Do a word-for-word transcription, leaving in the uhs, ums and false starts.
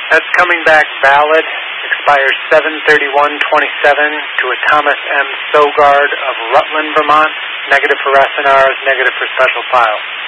That's coming back valid. Expires seven thirty-one twenty-seven to a Thomas M. Sogard of Rutland, Vermont. Negative for S N Rs, negative for special files.